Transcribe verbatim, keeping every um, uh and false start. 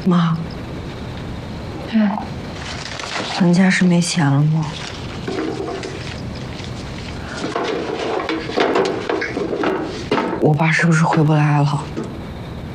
妈， 哎， 咱家是没钱了吗？我爸是不是回不来了？